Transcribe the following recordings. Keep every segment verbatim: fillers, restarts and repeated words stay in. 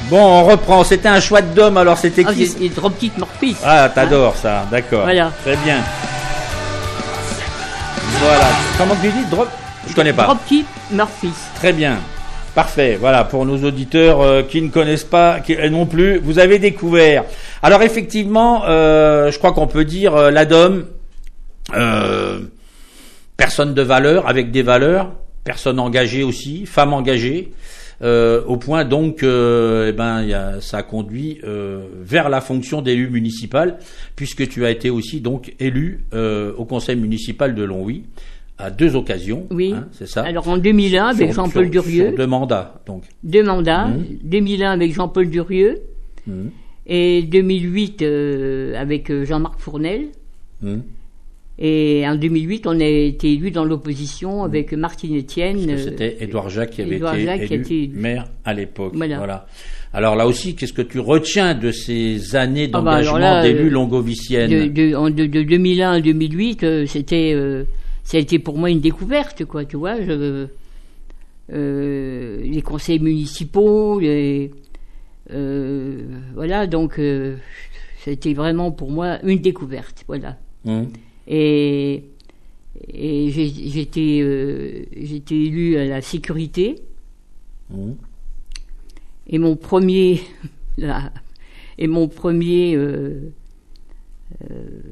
Bon, on reprend. C'était un choix de Dom, alors c'était ah, qui? Les Dropkick Murphys. Ah, t'adores hein ça, d'accord. Voilà. Très bien. Voilà. Comment tu dis? Drop Je connais pas. Dropkick Murphys. Très bien. Parfait. Voilà, pour nos auditeurs euh, qui ne connaissent pas qui, non plus, vous avez découvert. Alors effectivement, euh, je crois qu'on peut dire euh, la Dom, euh, personne de valeur, avec des valeurs, personne engagée aussi, femme engagée. Euh, au point donc, euh, eh ben, y a, ça a conduit euh, vers la fonction d'élu municipal, puisque tu as été aussi donc élu euh, au conseil municipal de Longwy à deux occasions. Oui. Hein, c'est ça. Alors en deux mille un avec sur, Jean-Paul sur, Durieux. Sur deux mandats donc. Deux mandats. Mmh. deux mille un avec Jean-Paul Durieux Mmh. et deux mille huit euh, avec Jean-Marc Fournel. Mmh. Et en deux mille huit, on a été élu dans l'opposition avec Martine Etienne. Parce que c'était Édouard Jacques qui avait Édouard été Jacques élu qui a été... maire à l'époque. Voilà. Voilà. Alors là aussi, qu'est-ce que tu retiens de ces années d'engagement ah bah là, d'élu euh, longovicienne? de, de, en, de, de deux mille un à deux mille huit, euh, c'était, euh, ça a été pour moi une découverte, quoi. Tu vois, je, euh, les conseils municipaux, les, euh, voilà, donc euh, c'était vraiment pour moi une découverte, voilà. Mmh. Et, et j'ai, j'étais, euh, j'étais élu à la sécurité. Mmh. Et mon premier, là, et mon premier, euh, euh,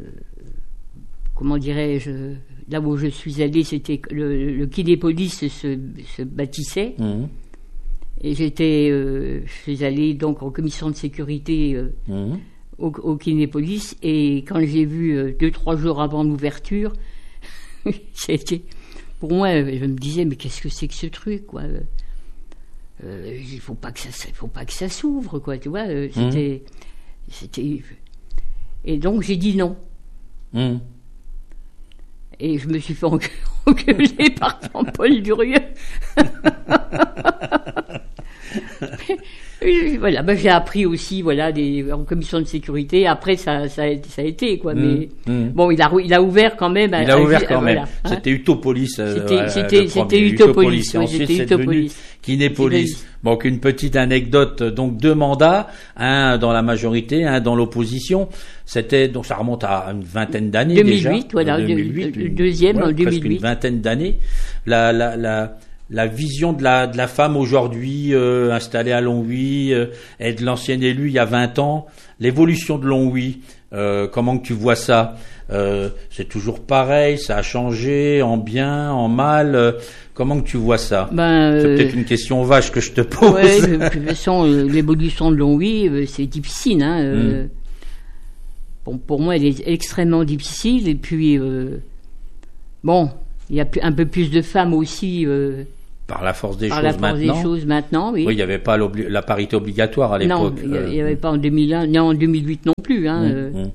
comment dirais-je, là où je suis allée, c'était le, le Kinépolis se, se bâtissait. Mmh. Et j'étais, euh, je suis allée donc en commission de sécurité. Euh, mmh. Au, au Kinépolis, et quand j'ai vu euh, deux trois jours avant l'ouverture, c'était pour moi, je me disais mais qu'est-ce que c'est que ce truc, quoi. Euh, il faut pas que ça, il faut pas que ça s'ouvre, quoi, tu vois. Euh, c'était, mmh. c'était, et donc j'ai dit non. Mmh. Et je me suis fait engueuler par Jean-Paul Durieux. Voilà, ben j'ai appris aussi, voilà, des, en commission de sécurité. Après, ça, ça, a, ça a été, quoi. Mais mmh, mmh. bon, il a, il a ouvert quand même. Il a à, ouvert à, quand voilà, même. Hein. C'était Utopolis. C'était, euh, c'était, c'était Utopolis. Oui, c'était c'est devenu Kinépolis. Donc une petite anecdote. Donc deux mandats, un dans la majorité, un dans l'opposition. C'était donc ça remonte à une vingtaine d'années deux mille huit, déjà. Voilà, deux mille huit, le deuxième en ouais, deux mille huit. Presque une vingtaine d'années. La, la, la La vision de la de la femme aujourd'hui euh, installée à Longwy euh, et de l'ancienne élue il y a vingt ans, l'évolution de Longwy, euh, comment que tu vois ça? euh, C'est toujours pareil, ça a changé en bien, en mal. Euh, comment que tu vois ça? Ben, c'est euh, peut-être une question vache que je te pose. Ouais, de toute façon, euh, l'évolution de Longwy, euh, c'est difficile. Hein, euh, mm. Bon, pour moi, elle est extrêmement difficile. Et puis, euh, bon, il y a un peu plus de femmes aussi. Euh, Par la force des par choses la force maintenant. des choses maintenant, oui. Oui, il n'y avait pas la parité obligatoire à l'époque. Non, il n'y avait pas en deux mille un, non, en deux mille huit non plus. Hein, mmh, euh, mmh.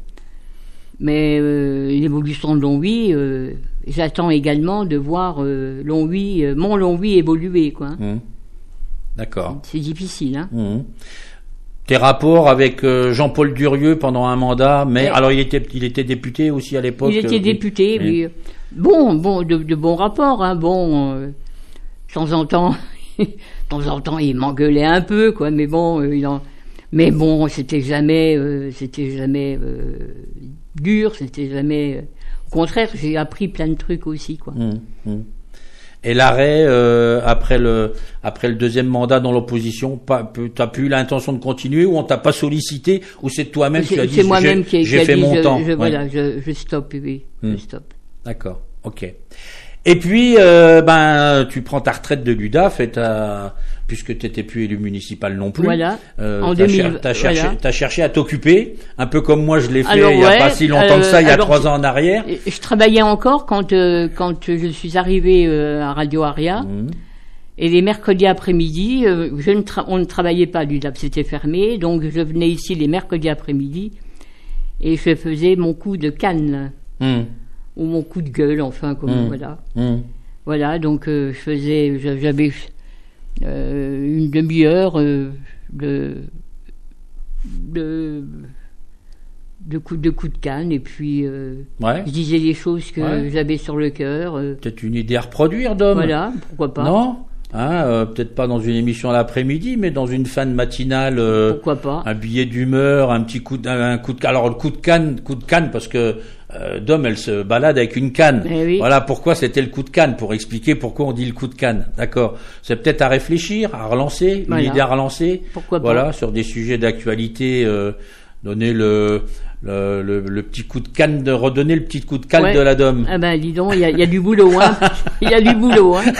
Mais euh, l'évolution de Longwy, euh, j'attends également de voir euh, Longwy, euh, mon Longwy évoluer, quoi. Mmh. D'accord. C'est difficile, hein. Mmh. Tes rapports avec euh, Jean-Paul Durieux pendant un mandat, mais ouais. Alors il était, il était député aussi à l'époque. Il était euh, député, oui. oui. Bon, bon, de, de bons rapports, hein, bon. Euh, De temps en temps, de temps en temps, il m'engueulait un peu, quoi. Mais bon, euh, il en... mais bon, c'était jamais, euh, c'était jamais euh, dur, c'était jamais. Euh... Au contraire, j'ai appris plein de trucs aussi, quoi. Mmh, mmh. Et l'arrêt euh, après le après le deuxième mandat dans l'opposition, pas, t'as plus l'intention de continuer ou on t'a pas sollicité ou c'est toi-même qui as dit c'est moi-même qui, j'ai qui fait a dit mon je, temps. Je, ouais. Voilà, je, je stoppe, oui, mmh. je stoppe. D'accord, ok. Et puis, euh, ben, tu prends ta retraite de l'U D A F et t'as, puisque t'étais plus élu municipal non plus. Voilà. Euh, en t'as, deux mille, cher, t'as cherché, voilà. t'as cherché à t'occuper, un peu comme moi je l'ai fait alors, il y a ouais, pas si longtemps euh, que ça, il y a alors, trois ans en arrière. Je travaillais encore quand euh, quand je suis arrivée euh, à Radio Aria. Mmh. Et les mercredis après-midi, euh, je ne tra- on ne travaillait pas, l'U D A F c'était fermé, donc je venais ici les mercredis après-midi et je faisais mon coup de canne. Mmh. Ou mon coup de gueule, enfin, comme mmh. voilà. Mmh. Voilà, donc euh, je faisais, j'avais euh, une demi-heure euh, de, de, de coups de, coup de canne, et puis euh, ouais. je disais les choses que ouais. j'avais sur le cœur. Euh. Peut-être une idée à reproduire, Dom. Voilà, pourquoi pas. Non Hein, euh, peut-être pas dans une émission à l'après-midi, mais dans une fin de matinale. Euh, Pourquoi pas? Un billet d'humeur, un petit coup, de, un coup de, alors le coup de canne, coup de canne, parce que euh, Dom, elle se balade avec une canne. Eh oui. Voilà pourquoi c'était le coup de canne, pour expliquer pourquoi on dit le coup de canne. D'accord. C'est peut-être à réfléchir, à relancer, Voilà. une idée à relancer. Pourquoi pas? Voilà, sur des sujets d'actualité, euh, donner le, le, le, le petit coup de canne, de redonner le petit coup de canne Ouais. de la Dom. Ah ben, dis donc, il y a, il y a du boulot, hein. Il y a du boulot, hein.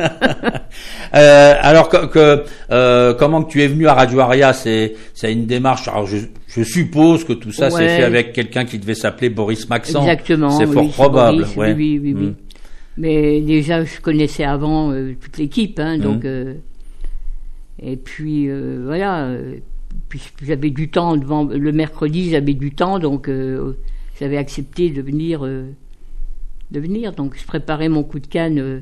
Euh, alors que, que euh, comment que tu es venu à Radio Aria, c'est c'est une démarche. Alors je, je suppose que tout ça Ouais. s'est fait avec quelqu'un qui devait s'appeler Boris Maxent. Exactement. C'est oui, fort probable. Boris, Ouais. Oui, oui, oui. Mm. Mais déjà, je connaissais avant euh, toute l'équipe, hein, donc. Mm. Euh, et puis euh, voilà. euh, Puis j'avais du temps devant le mercredi, j'avais du temps, donc euh, j'avais accepté de venir, euh, de venir. Donc je préparais mon coup de canne euh,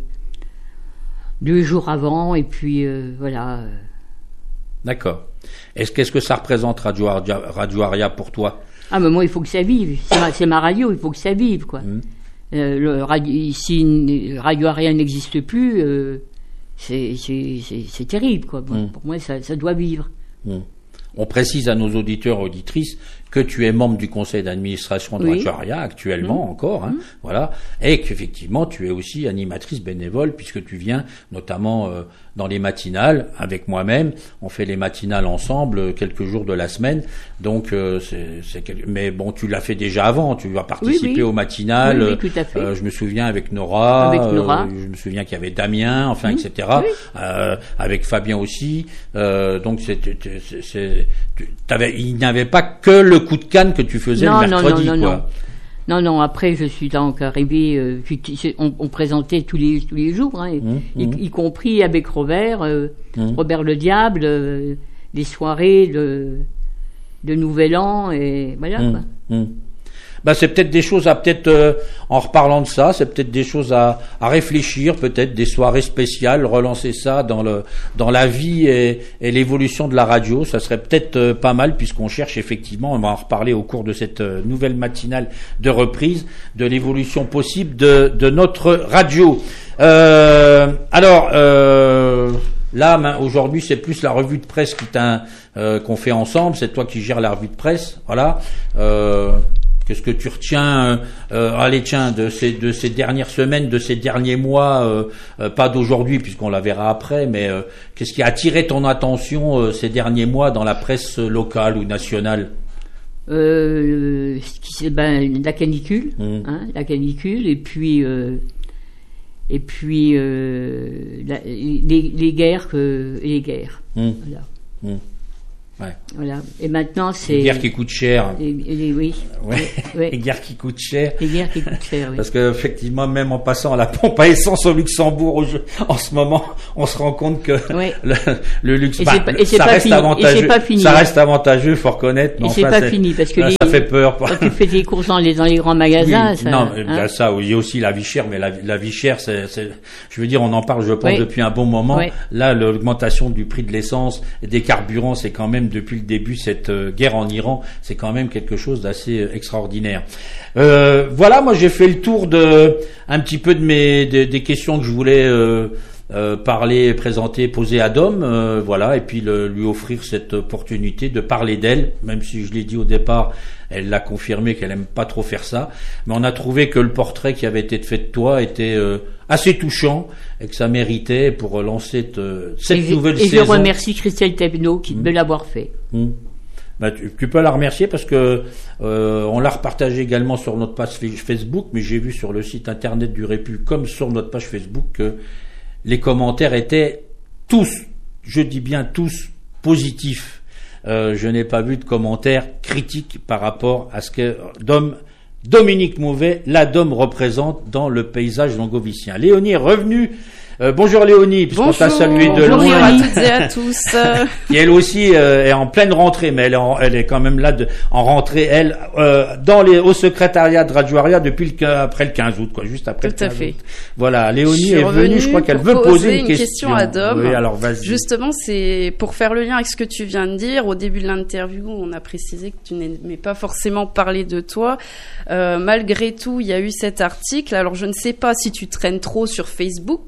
deux jours avant, et puis euh, voilà. D'accord. Est-ce qu'est-ce que ça représente Radio Aria, Radio Aria pour toi? Ah mais moi il faut que ça vive. C'est ma, c'est ma radio, il faut que ça vive quoi. Mm. Euh, le radio, si Radio Aria n'existe plus, euh, c'est, c'est, c'est, c'est terrible quoi. Bon, Mm. pour moi ça, ça doit vivre. Mm. On précise à nos auditeurs et auditrices que tu es membre du conseil d'administration de Oui. Radio Aria actuellement Mmh. encore, hein, Mmh. voilà, et qu'effectivement tu es aussi animatrice bénévole puisque tu viens notamment euh, dans les matinales avec moi-même. On fait les matinales ensemble euh, quelques jours de la semaine, donc euh, c'est, c'est quel... mais bon, tu l'as fait déjà avant. Tu as participé Oui, oui. aux matinales. Oui, oui, tout à fait. Euh, je me souviens avec Nora, Avec Nora. euh, je me souviens qu'il y avait Damien, enfin, Mmh. et cetera. Oui. Euh, avec Fabien aussi. Euh, donc c'est, c'est, c'est, tu, t'avais, il n'y avait pas que le coup de canne que tu faisais Non, le non, mercredi, non, non, quoi. non. Non, non, après, je suis donc arrivé, euh, j'étais- on, on présentait tous les, tous les jours, hein, Mmh, y, mmh. y compris avec Robert, euh, Mmh. Robert le Diable, euh, des soirées de, de Nouvel An, et voilà, Mmh, quoi. mmh. Bah, c'est peut-être des choses à peut-être, euh, en reparlant de ça, c'est peut-être des choses à, à réfléchir, peut-être des soirées spéciales, relancer ça dans le, dans la vie et, et l'évolution de la radio. Ça serait peut-être euh, pas mal puisqu'on cherche effectivement, on va en reparler au cours de cette euh, nouvelle matinale de reprise, de l'évolution possible de, de notre radio. Euh, alors, euh, là, ben, aujourd'hui, c'est plus la revue de presse qui t'a, euh, qu'on fait ensemble. C'est toi qui gères la revue de presse, voilà. Euh, Qu'est-ce que tu retiens, euh, euh, allez tiens, de ces de ces dernières semaines, de ces derniers mois, euh, euh, pas d'aujourd'hui puisqu'on la verra après, mais euh, qu'est-ce qui a attiré ton attention euh, ces derniers mois dans la presse locale ou nationale? Euh, ce qui, c'est, ben, la canicule, Mmh. hein, la canicule, et puis, euh, et puis euh, la- les, les guerres, que, les guerres, Mmh. voilà. Mmh. Ouais. Voilà. Et maintenant, c'est. Les guerres qui coûtent cher. Les, les- oui. Ouais. Ouais. Les guerres qui coûtent cher. Les guerres qui coûtent cher, oui. Parce que effectivement, même en passant à la pompe à essence au Luxembourg au jeu- en ce moment, on se rend compte que Ouais. le, le luxe, Et bah, c'est pas- et c'est ça pas reste fini. Et avantageux. c'est pas fini, ça hein. reste avantageux, faut reconnaître. mais Et c'est enfin, pas fini, parce que là, les- ça fait peur. Quand tu fais tes courses dans les, dans les grands magasins, Oui, ça. non, hein. il y a ça, il y a aussi la vie chère, mais la, la vie chère, c'est, c'est, je veux dire, on en parle, je pense, Oui. depuis un bon moment. Oui. Là, l'augmentation du prix de l'essence et des carburants, c'est quand même, depuis le début, cette euh, guerre en Iran, c'est quand même quelque chose d'assez euh, extraordinaire. Euh, voilà, moi, j'ai fait le tour de, un petit peu de mes, des, des questions que je voulais, euh, Euh, parler, présenter, poser à Dom, euh, voilà, et puis le, lui offrir cette opportunité de parler d'elle, même si je l'ai dit au départ, elle l'a confirmé qu'elle aime pas trop faire ça, mais on a trouvé que le portrait qui avait été fait de toi était euh, assez touchant et que ça méritait pour lancer te, cette et nouvelle je, et saison. je remercie Christelle Thévenot qui Mmh. de l'avoir fait. Mmh. Bah, tu, tu peux la remercier parce que euh, on l'a repartagé également sur notre page Facebook, mais j'ai vu sur le site internet du Répu comme sur notre page Facebook que les commentaires étaient tous, je dis bien tous, positifs. Euh, je n'ai pas vu de commentaires critiques par rapport à ce que Dom, Dominique Mauvet, la Dom représente dans le paysage longovicien. Léonie est revenue. Euh, bonjour Léonie, puisqu'on t'a salué de Bonjour, loin. Léonie. à toutes et à tous. Qui elle aussi euh, est en pleine rentrée, mais elle est, en, elle est quand même là de, en rentrée, elle, euh, dans les, au secrétariat de Radio Aria depuis le, après le quinze août, quoi, juste après Tout le à quinze fait. août. Voilà, Léonie Je suis est venue, je crois qu'elle pour veut poser poser une une question. question à Dom. Oui, alors vas-y. Justement, c'est pour faire le lien avec ce que tu viens de dire. Au début de l'interview, on a précisé que tu n'aimais pas forcément parler de toi. Euh, malgré tout, il y a eu cet article. Alors, je ne sais pas si tu traînes trop sur Facebook,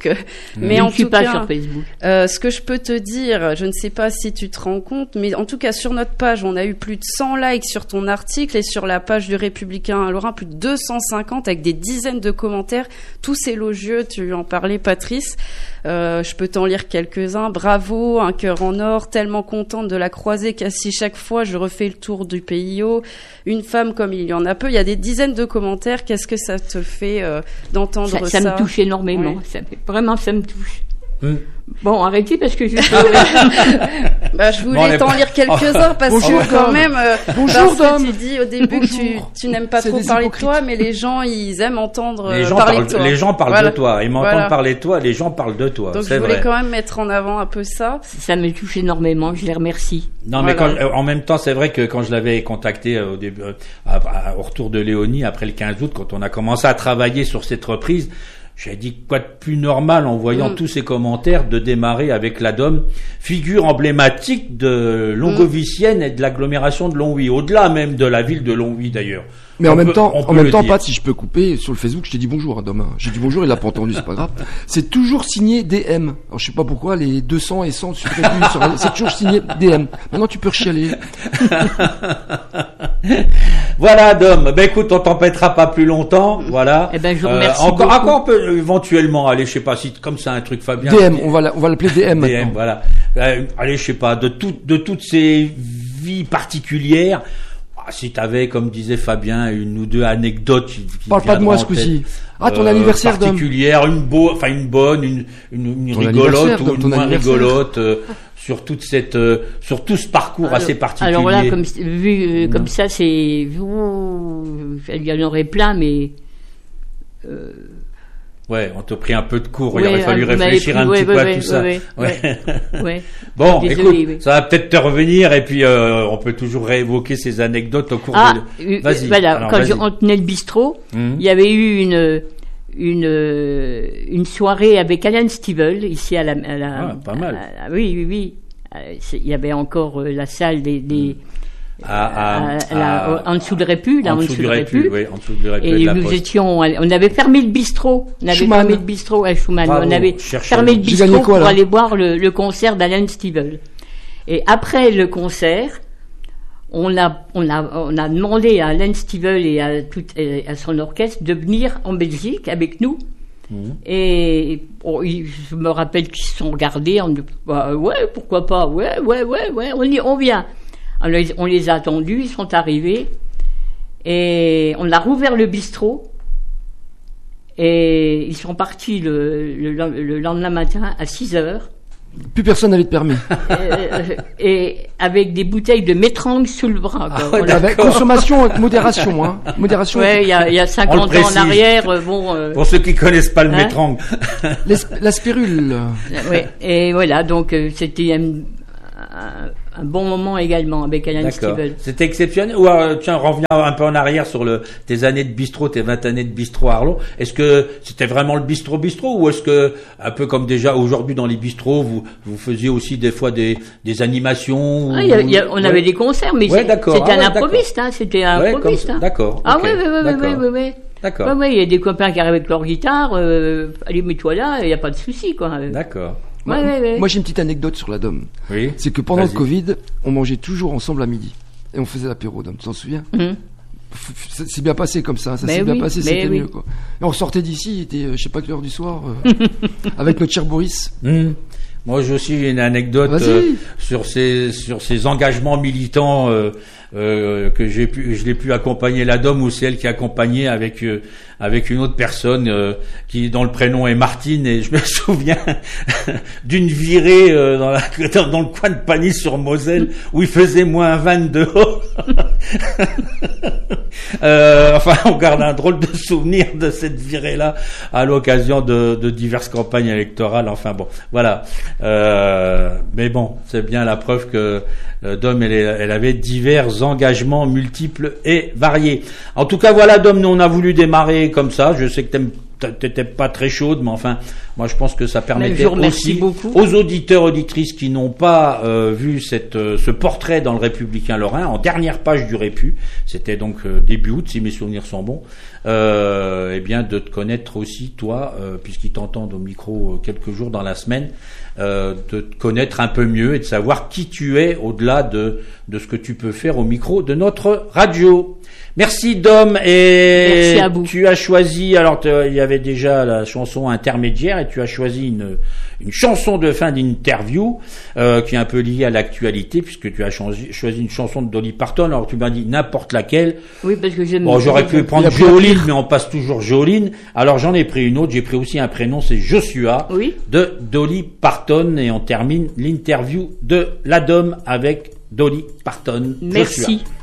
Mais je en ne suis tout pas cas, sur Facebook. Euh, ce que je peux te dire, je ne sais pas si tu te rends compte, mais en tout cas sur notre page, on a eu plus de cent likes sur ton article et sur la page du Républicain Lorrain, plus de deux cent cinquante avec des dizaines de commentaires, tous élogieux. Tu en parlais, Patrice. Euh, je peux t'en lire quelques-uns. Bravo, un cœur en or, tellement contente de la croiser qu'assis chaque fois je refais le tour du P I O. Une femme comme il y en a peu. Il y a des dizaines de commentaires. Qu'est-ce que ça te fait euh, d'entendre ça, ça? Ça me touche énormément. Oui. Ça fait, vraiment, ça me touche. Hum. Bon, arrêtez parce que je. bah, je voulais bon, t'en pas... lire quelques-uns parce Bonjour, que quand Dom. même, euh, Bonjour, parce que Dom. tu dis au début Bonjour. que tu, tu n'aimes pas C'est trop des parler hypocrites. de toi, mais les gens ils aiment entendre Les euh, gens parler parlent, de toi. les gens parlent Voilà. de toi. Ils m'entendent Voilà. parler de toi. Les gens parlent de toi. Donc c'est je voulais vrai. quand même mettre en avant un peu ça. Ça me touche énormément. Je les remercie. Non, mais Voilà. quand, euh, en même temps, c'est vrai que quand je l'avais contacté euh, au début, euh, à- à- au retour de Léonie, après le quinze août, quand on a commencé à travailler sur cette reprise, j'ai dit quoi de plus normal en voyant Mm. tous ces commentaires de démarrer avec la D O M, figure emblématique de Longovicienne et de l'agglomération de Longwy, au-delà même de la ville de Longwy d'ailleurs. Mais en On même peut- temps, on en peut même le temps, dire. Pat, si je peux couper sur le Facebook, je t'ai dit bonjour à Dom. J'ai dit bonjour, il l'a pas entendu, c'est pas grave. C'est toujours signé D M. Alors je sais pas pourquoi les deux cents et cent sur Facebook, sur- c'est toujours signé D M. Maintenant tu peux rechialer. Voilà, Dom. Ben écoute, on t'empêtera pas plus longtemps. Voilà. Eh ben, je vous remercie encore, beaucoup. encore peut éventuellement, allez, je sais pas si comme ça un truc, Fabien. D M, on va la- on va l'appeler D M D M, maintenant. voilà. Euh, allez, je sais pas, de toutes, de toutes ces vies particulières. Ah, si t'avais, comme disait Fabien, une ou deux anecdotes. Qui, qui Parle pas de moi ce viendraient en tête, coup-ci. Ah, ton euh, anniversaire, Dom. particulière, une beau, enfin une bonne, une, une, une Ton rigolote anniversaire, ou Dom, une ton moins anniversaire. rigolote euh, sur toute cette, euh, sur tout ce parcours Alors- assez particulier. Alors là, comme vu euh, Non. comme ça, c'est ouh, il y en aurait plein, mais euh, Ouais, on t'a pris un peu de cours. Il ouais, aurait fallu vous m'avez réfléchir pris- un ouais, petit ouais, peu à ouais, tout ça. ouais, Ouais. ouais, ouais. Bon, Désolé, écoute, oui. ça va peut-être te revenir et puis euh, on peut toujours réévoquer ces anecdotes au cours Ah, de. euh, Vas-y. voilà, Alors, quand vas-y. je- on tenait le bistrot, Mhm. il y avait eu une une euh, une soirée avec Alan Stivell ici à la, à la Ah, pas mal. à- à- oui, oui, oui. Euh, c'est- Il y avait encore euh, la salle des, des À- à- à- à la- à- en dessous de Répu, là, en dessous du Répu, oui, en dessous du Répu de Et la nous Poste. étions, on avait fermé le bistrot. On avait Schumann. fermé le bistrot à Schumann. Bravo, on avait cherchez-le. fermé le J'ai bistrot gagné quoi, pour là aller voir le, le concert d'Alan Stivell. Et après le concert, on a, on a, on a demandé à Alan Stivell et à, tout, et à son orchestre de venir en Belgique avec nous. Mhm. Et bon, ils- je me rappelle qu'ils se sont regardés en disant, bah, ouais, pourquoi pas, ouais, ouais, ouais, ouais, on, y, on vient. Alors, ils- on les a attendus, ils sont arrivés, et on a rouvert le bistrot, et ils sont partis le, le, le lendemain matin à six heures, Plus personne n'avait de permis. euh, et avec des bouteilles de métrange sous le bras. quoi. Ah ouais, On a- Avec consommation, avec modération, hein. Modération. ouais, il y a, il y a cinquante ans précise. en arrière, euh, bon... euh, Pour ceux qui connaissent pas le Hein métrang. Les- La spirule. ouais, et voilà, donc euh, c'était un, un, un bon moment également avec Alan D'accord. Stivell. C'était exceptionnel. Ou euh, tiens, reviens un peu en arrière sur le tes années de bistrot, tes vingt années de bistrot à Arlon. Est-ce que c'était vraiment le bistrot bistrot ou est-ce que un peu comme déjà aujourd'hui dans les bistrots, vous vous faisiez aussi des fois des des animations ou- Ah, il y a- il y a- on Ouais. avait des concerts, mais Ouais, c'est- d'accord. c'était Ah un ouais, improviste, hein, c'était un Ouais, comme improviste. ça. Hein. D'accord. Ah ok, ouais, ouais, ouais, ouais, d'accord. ouais, ouais, ouais. D'accord. Ouais, ouais, il y a des copains qui arrivent avec leur guitare, euh, allez, mets-toi là, il n'y a pas de souci, quoi. Ouais, D'accord. Moi, ouais, ouais. moi, j'ai une petite anecdote sur la D O M. Oui. C'est que pendant le Vas-y. Covid, on mangeait toujours ensemble à midi. Et on faisait l'apéro, Dom. Tu t'en souviens? Mhm. F- f- Ça s'est bien passé comme ça. Ça Mais s'est bien oui, passé, mais c'était oui. mieux, quoi. Et on sortait d'ici, il était, euh, je sais pas quelle heure du soir, euh, avec notre cher Boris. Hmm. Moi, j'ai aussi une anecdote Vas-y. euh, sur ces sur ces engagements militants euh, euh, que j'ai pu je l'ai pu accompagner la D O M ou c'est elle qui accompagnait avec euh, avec une autre personne euh, qui dont le prénom est Martine et je me souviens d'une virée euh, dans, la, dans, dans le coin de Pagny-sur-Moselle où il faisait moins vingt dehors. Euh, enfin, on garde un drôle de souvenir de cette virée-là à l'occasion de, de diverses campagnes électorales. Enfin bon, voilà. Euh, mais bon, c'est bien la preuve que euh, Dom, elle, elle avait divers engagements multiples et variés. En tout cas, voilà, Dom, nous on a voulu démarrer comme ça. Je sais que t'aimes t'étais pas très chaude, mais enfin, moi je pense que ça permettait aussi beaucoup. aux auditeurs auditrices qui n'ont pas euh, vu cette euh, ce portrait dans le Républicain Lorrain en dernière page du Répu, c'était donc euh, début août si mes souvenirs sont bons, euh, eh bien de te connaître aussi toi, euh, puisqu'ils t'entendent au micro euh, quelques jours dans la semaine, euh, de te connaître un peu mieux et de savoir qui tu es au-delà de de ce que tu peux faire au micro de notre radio. Merci Dom, et merci à vous. Tu as choisi, alors il y avait déjà la chanson intermédiaire et tu as choisi une une chanson de fin d'interview euh, qui est un peu liée à l'actualité puisque tu as choisi, choisi une chanson de Dolly Parton. Alors tu m'as dit n'importe laquelle. Oui, parce que j'aime. Bon, j'aurais pu prendre Jolene, mais on passe toujours Jolene. Alors j'en ai pris une autre, j'ai pris aussi un prénom, c'est Joshua, oui, de Dolly Parton, et on termine l'interview de la Dom avec Dolly Parton. Merci. Joshua.